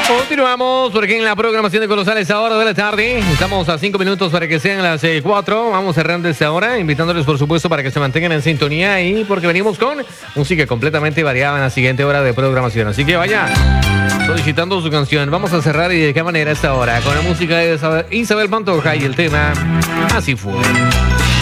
Continuamos porque en la programación de Colosal a esta hora de la tarde. Estamos a 5 minutos para que sean las 4. Vamos cerrando esta hora, invitándoles por supuesto para que se mantengan en sintonía y porque venimos con música completamente variada en la siguiente hora de programación. Así que vaya solicitando su canción. Vamos a cerrar y de qué manera esta hora con la música de Isabel Pantoja y el tema Así Fue.